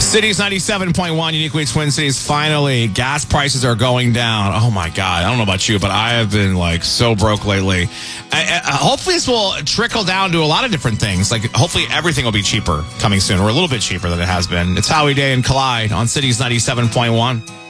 Cities 97.1, Uniquely Twin Cities. Finally, gas prices are going down. Oh my God. I don't know about you, but I have been like so broke lately. Hopefully this will trickle down to a lot of different things. Like hopefully everything will be cheaper coming soon, or a little bit cheaper than it has been. It's Howie Day and Collide on Cities 97.1.